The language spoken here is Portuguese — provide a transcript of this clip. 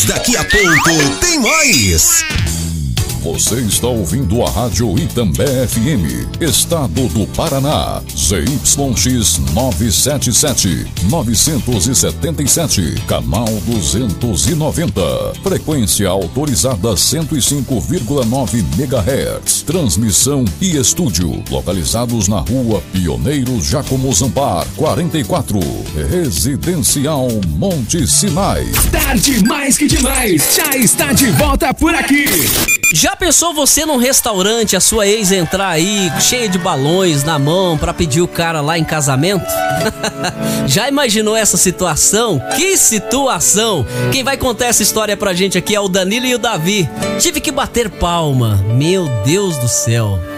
Daqui a pouco tem mais. Você está ouvindo a Rádio Itambé FM, Estado do Paraná, ZYX 977, 977, canal 290, frequência autorizada 105,9 MHz, transmissão e estúdio, localizados na rua Pioneiros Jacomo Zampar, 44, Residencial Monte Sinai. Tarde mais que demais, já está de volta por aqui. Já pensou você num restaurante, a sua ex entrar aí cheia de balões na mão pra pedir o cara lá em casamento? Já imaginou essa situação? Que situação! Quem vai contar essa história pra gente aqui é o Danilo e o Davi. Tive que bater palma, meu Deus do céu.